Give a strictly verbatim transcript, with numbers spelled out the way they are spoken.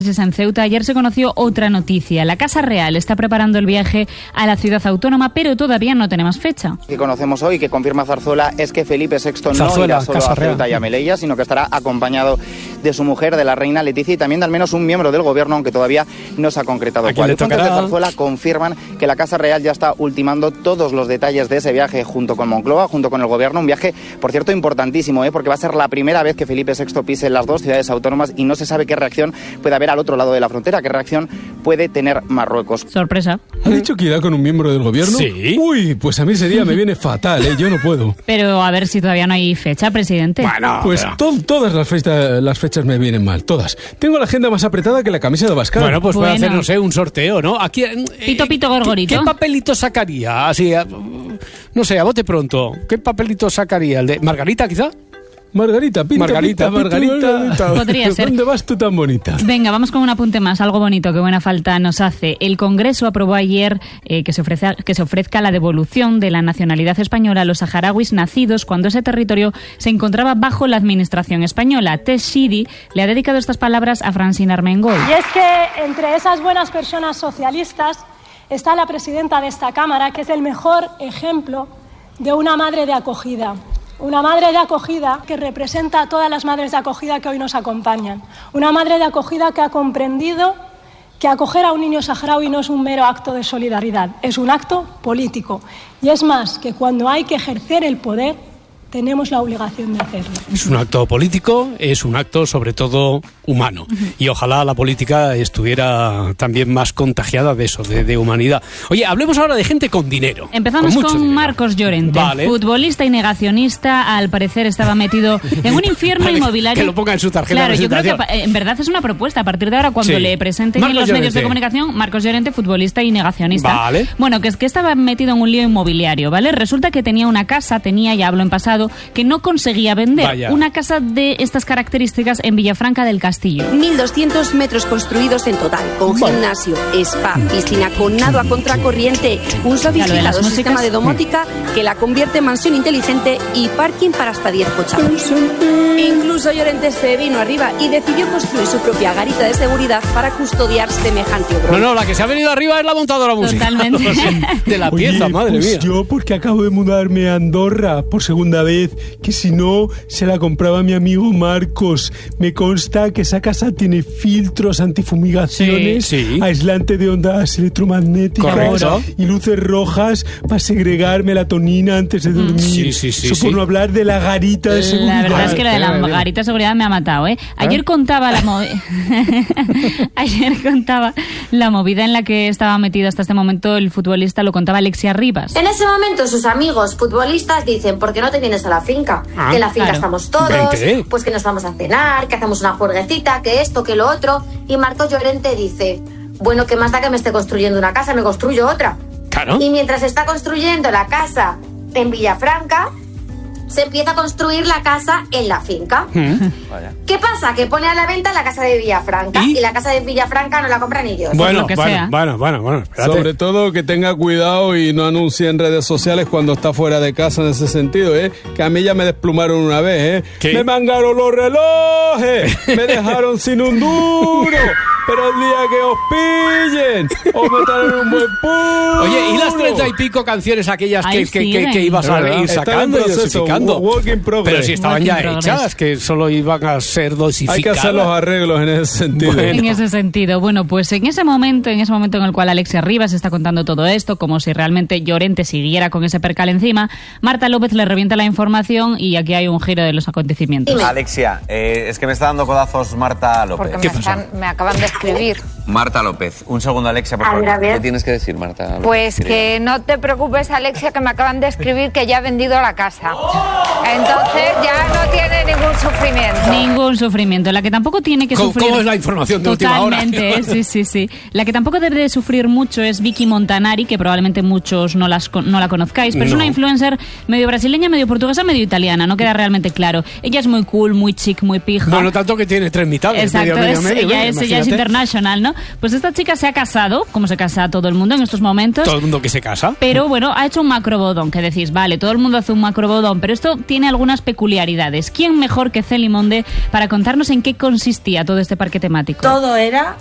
En Ceuta ayer se conoció otra noticia. La Casa Real está preparando el viaje a la ciudad autónoma, pero todavía no tenemos fecha. Lo que conocemos hoy, que confirma Zarzuela, es que Felipe sexto Zarzuela, no irá solo Casa a Ceuta y a Melilla, sino que estará acompañado de su mujer, de la reina Leticia, y también de al menos un miembro del gobierno, aunque todavía no se ha concretado cuál. Fuentes de Zarzuela confirman que la Casa Real ya está ultimando todos los detalles de ese viaje junto con Moncloa, junto con el gobierno. Un viaje, por cierto, importantísimo, ¿eh? porque va a ser la primera vez que Felipe sexto pise las dos ciudades autónomas y no se sabe qué reacción puede haber al otro lado de la frontera. ¿Qué reacción puede tener Marruecos? Sorpresa. ¿Ha dicho que irá con un miembro del gobierno? Sí. Uy, pues a mí ese día me viene fatal, ¿eh? Yo no puedo. Pero a ver si todavía no hay fecha, presidente. Bueno, Pues pero... to- todas las, festa- las fechas me vienen mal, todas. Tengo la agenda más apretada que la camisa de Abascal. Bueno, pues Bueno. puede hacer, no sé, un sorteo, ¿no? Aquí, eh, Pito, pito, ¿qué- gorgorito. ¿Qué papelito sacaría? Así, eh, no sé, a bote pronto. ¿Qué papelito sacaría? ¿El de Margarita, quizá? Margarita, pinta, Margarita, pinta, Margarita. Margarita. Podría ser. ¿Dónde vas tú tan bonita? Venga, vamos con un apunte más, algo bonito que buena falta nos hace. El Congreso aprobó ayer eh, que, se ofrezca, que se ofrezca la devolución de la nacionalidad española a los saharauis nacidos cuando ese territorio se encontraba bajo la administración española. Tess Shidi le ha dedicado estas palabras a Francine Armengol. Y es que entre esas buenas personas socialistas está la presidenta de esta Cámara, que es el mejor ejemplo de una madre de acogida. Una madre de acogida que representa a todas las madres de acogida que hoy nos acompañan. Una madre de acogida que ha comprendido que acoger a un niño saharaui no es un mero acto de solidaridad, es un acto político. Y es más, que cuando hay que ejercer el poder, tenemos la obligación de hacerlo. Es un acto político, es un acto sobre todo humano. Y ojalá la política estuviera también más contagiada de eso, de, de humanidad. Oye, hablemos ahora de gente con dinero. Empezamos con, con, mucho dinero. Marcos Llorente, Vale. futbolista y negacionista. Al parecer estaba metido en un infierno Vale, inmobiliario. que lo ponga en su tarjeta Claro, de yo creo que presentación. eh, en verdad es una propuesta. A partir de ahora, cuando Sí. le presenten Marcos en los medios de Llorente. comunicación, Marcos Llorente, futbolista y negacionista. Vale. Bueno, que es que estaba metido en un lío inmobiliario, ¿vale? Resulta que tenía una casa, tenía, ya hablo en pasado, que no conseguía vender. Vaya. Una casa de estas características en Villafranca del Castillo. mil doscientos metros construidos en total, con Bueno. gimnasio, spa, piscina con nado a contracorriente, un Ya, lo de las sofisticado músicas. sistema de domótica que la convierte en mansión inteligente y parking para hasta diez cochados. Incluso Llorente se vino arriba y decidió construir su propia garita de seguridad para custodiar semejante No, obrón. no, la que se ha venido arriba es la montadora musical. Totalmente. De la pieza, Oye, madre pues mía. yo porque acabo de mudarme a Andorra por segunda vez, que si no se la compraba mi amigo Marcos. Me consta que esa casa tiene filtros antifumigaciones, Sí, sí. aislante de ondas electromagnéticas Correcto. y luces rojas para segregar melatonina antes de dormir. Sí, sí, sí, Eso sí. por no hablar de la garita de seguridad. La verdad es que lo de la Bien, bien. garita de seguridad me ha matado, ¿eh? Ayer contaba la mo- Ayer contaba la movida en la que estaba metido hasta este momento el futbolista, lo contaba Alexia Rivas. En ese momento sus amigos futbolistas dicen, ¿por qué no te vienes a la finca? Ah, que en la finca claro. estamos todos, Vente. pues que nos vamos a cenar, que hacemos una juerguecita, que esto, que lo otro. Y Marcos Llorente dice, bueno, ¿qué más da que me esté construyendo una casa? Me construyo otra. Claro. Y mientras está construyendo la casa en Villafranca, se empieza a construir la casa en la finca. ¿Qué pasa? Que pone a la venta la casa de Villafranca ¿Y? y, la casa de Villafranca no la compran ellos. Bueno, lo que bueno, sea. bueno, bueno, bueno, espérate. Sobre todo que tenga cuidado y no anuncie en redes sociales cuando está fuera de casa en ese sentido, ¿eh? Que a mí ya me desplumaron una vez, ¿eh? ¿Qué? Me mangaron los relojes, me dejaron sin un duro, pero el día que os pillen, os meterán un buen puro. Oye, ¿y las treinta y pico canciones aquellas que, Ahí que, que, siguen. que ibas a ¿Verdad? ir Están sacando en y proceso, dosificando? work in progress. Pero si estaban Work in ya progress. hechas, que solo iban a ser dosificadas. Hay que hacer los arreglos en ese sentido. Bueno. En ese sentido, bueno, pues en ese momento, en ese momento en el cual Alexia Rivas está contando todo esto, como si realmente Llorente siguiera con ese percal encima, Marta López le revienta la información y aquí hay un giro de los acontecimientos. Dime. Alexia, eh, es que me está dando codazos Marta López. Porque me, están- me acaban de escribir. Marta López, un segundo, Alexia, por A favor. ver, a ver. ¿Qué tienes que decir, Marta López? Pues querida? que no te preocupes, Alexia, que me acaban de escribir que ya ha vendido la casa. Entonces ya no tiene ningún sufrimiento. Ningún sufrimiento. La que tampoco tiene que ¿Cómo- sufrir... cómo es la información de última hora? Totalmente, eh, sí, sí, sí. La que tampoco debe de sufrir mucho es Vicky Montanari, que probablemente muchos no, las, con- no la conozcáis, pero es No. una influencer medio brasileña, medio portuguesa, medio italiana. No queda realmente claro. Ella es muy cool, muy chic, muy pija. Bueno, tanto que tiene tres mitades. Exacto, medio, medio, es- medio, ella, medio, es, ella es imagínate. International, ¿no? Pues esta chica se ha casado, como se casa todo el mundo en estos momentos. Todo el mundo que se casa. Pero bueno, ha hecho un macrobodón, que decís, vale, todo el mundo hace un macrobodón, pero esto tiene algunas peculiaridades. ¿Quién mejor que Celimonde para contarnos en qué consistía todo este parque temático? Todo era